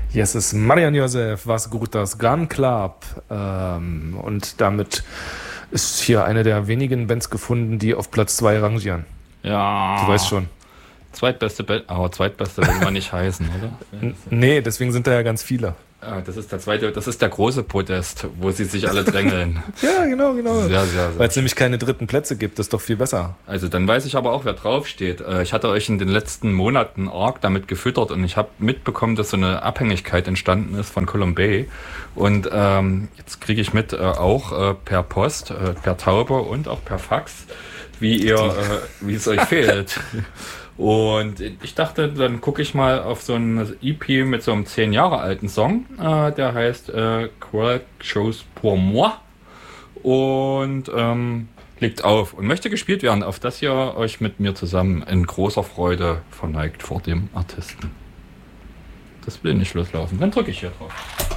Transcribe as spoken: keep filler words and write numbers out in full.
Yes, es ist Marian Josef, was gut das Gun Club. Ähm, und damit ist hier eine der wenigen Bands gefunden, die auf Platz zwei rangieren. Ja. Du weißt schon. Zweitbeste Band, aber zweitbeste will man nicht heißen, oder? N- Nee, deswegen sind da ja ganz viele. Ah, das ist der zweite, das ist der große Podest, wo sie sich alle drängeln. Ja, genau, genau. Sehr, sehr, sehr. Weil es nämlich keine dritten Plätze gibt, das ist doch viel besser. Also dann weiß ich aber auch, wer draufsteht. Äh, Ich hatte euch in den letzten Monaten arg damit gefüttert und ich habe mitbekommen, dass so eine Abhängigkeit entstanden ist von Column Bay. Und ähm, jetzt kriege ich mit, äh, auch äh, per Post, äh, per Taube und auch per Fax, wie ihr, äh, wie es euch fehlt. Und ich dachte, dann gucke ich mal auf so ein E P mit so einem zehn Jahre alten Song, äh, der heißt äh, Quelque chose pour moi und ähm, legt auf und möchte gespielt werden, auf das ihr euch mit mir zusammen in großer Freude verneigt vor dem Artisten. Das will nicht loslaufen, dann drücke ich hier drauf.